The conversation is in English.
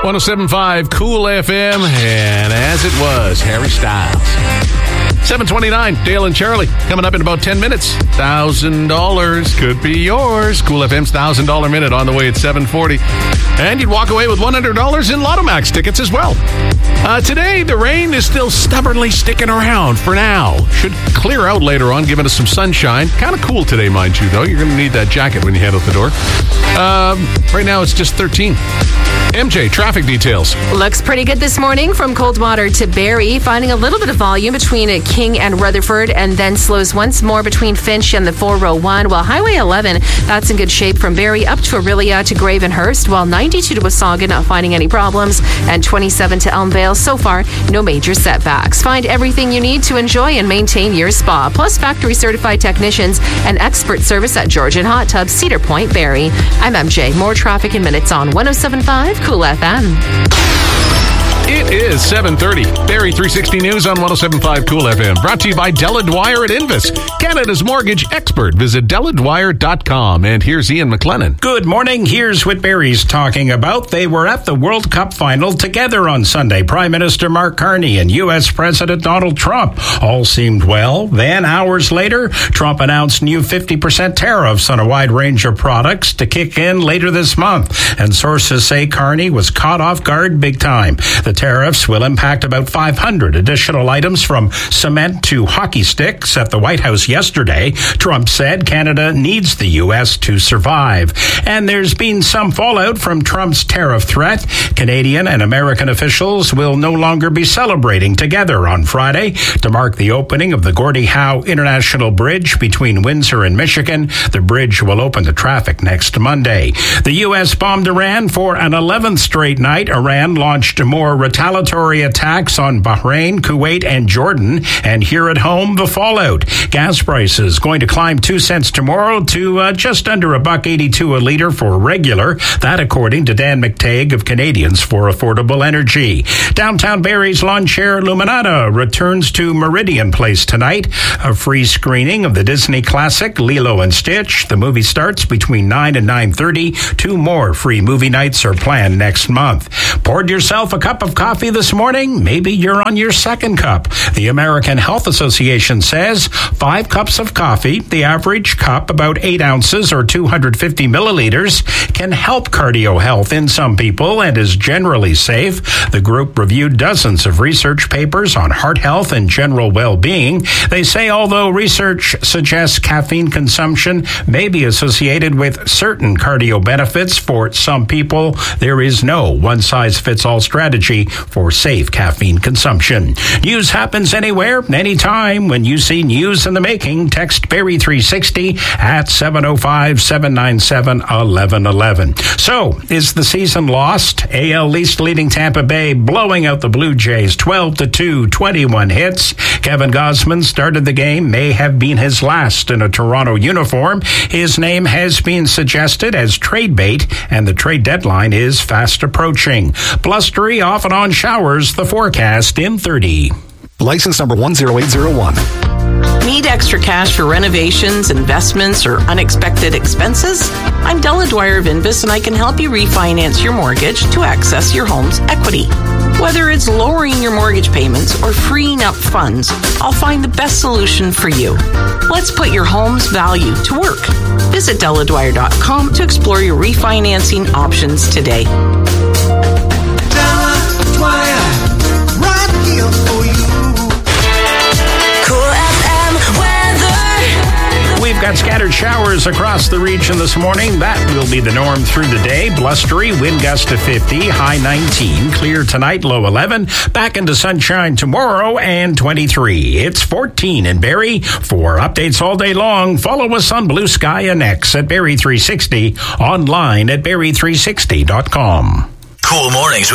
107.5 Cool FM, and as it was, Harry Styles. 7:29, Dale and Charlie coming up in about 10 minutes. $1,000 could be yours. Cool FM's $1,000 minute on the way at 7:40. And you'd walk away with $100 in Lotto Max tickets as well. Today, the rain is still stubbornly sticking around for now. Should clear out later on, giving us some sunshine. Kind of cool today, mind you, though. You're going to need that jacket when you head out the door. Right now, it's just 13. MJ, traffic details. Looks pretty good this morning from Coldwater to Barrie, finding a little bit of volume between King and Rutherford, and then slows once more between Finch and the 401, while Highway 11, that's in good shape from Barrie up to Orillia to Gravenhurst, while 92 to Wasaga, not finding any problems, and 27 to Elmvale. So far, no major setbacks. Find everything you need to enjoy and maintain your spa, plus factory certified technicians and expert service at Georgian Hot Tub, Cedar Point, Barrie. I'm MJ. More traffic in minutes on 107.5 Cool FM. It is 7:30. Barrie 360 News on 107.5 Cool FM. Brought to you by Della Dwyer at Invis, Canada's mortgage expert. Visit DellaDwyer.com. And here's Ian McLennan. Good morning. Here's what Barrie's talking about. They were at the World Cup final together on Sunday. Prime Minister Mark Carney and U.S. President Donald Trump. All seemed well. Then, hours later, Trump announced new 50% tariffs on a wide range of products to kick in later this month. And sources say Carney was caught off guard big time. The tariffs will impact about 500 additional items from cement to hockey sticks. At the White House yesterday, Trump said Canada needs the U.S. to survive. And there's been some fallout from Trump's tariff threat. Canadian and American officials will no longer be celebrating together on Friday to mark the opening of the Gordie Howe International Bridge between Windsor and Michigan. The bridge will open to traffic next Monday. The U.S. bombed Iran for an 11th straight night. Iran launched more retaliatory attacks on Bahrain, Kuwait, and Jordan. And here at home, the fallout. Gas prices going to climb 2 cents tomorrow to just under $1.82 a liter for regular. That according to Dan McTague of Canadians for Affordable Energy. Downtown Barrie's lawn chair Luminata returns to Meridian Place tonight. A free screening of the Disney classic Lilo and Stitch. The movie starts between 9 and 9:30. 2 more free movie nights are planned next month. Poured yourself a cup of coffee this morning? Maybe you're on your second cup. The American Health Association says 5 cups of coffee, the average cup about 8 ounces or 250 milliliters, can help cardio health in some people and is generally safe. The group reviewed dozens of research papers on heart health and general well-being. They say although research suggests caffeine consumption may be associated with certain cardio benefits for some people, there is no one-size-fits-all strategy for safe caffeine consumption. News happens anywhere, anytime. When you see news in the making, text Barrie 360 at 705-797-1111. So, is the season lost? AL East leading Tampa Bay, blowing out the Blue Jays 12-2, 21 hits. Kevin Gausman started the game, may have been his last in a Toronto uniform. His name has been suggested as trade bait, and the trade deadline is fast approaching. Blustery, off and on showers, the forecast in 30. License number 10801. Need extra cash for renovations, investments, or unexpected expenses? I'm Della Dwyer of Invis, and I can help you refinance your mortgage to access your home's equity. Whether it's lowering your mortgage payments or freeing up funds, I'll find the best solution for you. Let's put your home's value to work. Visit DellaDwyer.com to explore your refinancing options today. Della Dwyer, right here for you. We've got scattered showers across the region this morning. That will be the norm through the day. Blustery, wind gust to 50, high 19. Clear tonight, low 11. Back into sunshine tomorrow and 23. It's 14 in Barrie. For updates all day long, follow us on Blue Sky and X at Barrie 360, online at Barrie360.com. Cool Mornings